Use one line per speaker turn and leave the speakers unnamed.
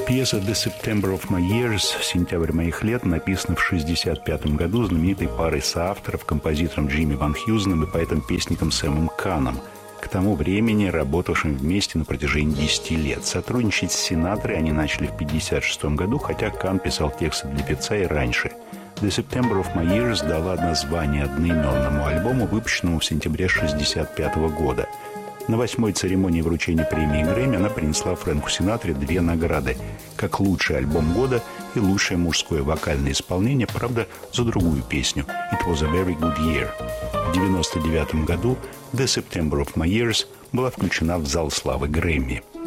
Пьеса «The September of My Years» «Сентябрь моих лет» написана в 1965 году знаменитой парой соавторов, композитором Джимми Ван Хьюзеном и поэтом-песником Сэмом Канном, к тому времени работавшим вместе на протяжении 10 лет. Сотрудничать с Синатрой они начали в 1956 году, хотя Канн писал тексты для певца и раньше. «The September of My Years» дала название одноименному альбому, выпущенному в сентябре 1965 года. На 8-й церемонии вручения премии Грэмми она принесла Фрэнку Синатре 2 награды – как лучший альбом года и лучшее мужское вокальное исполнение, правда, за другую песню «It was a very good year». В 1999 году «The September of My Years» была включена в зал славы Грэмми.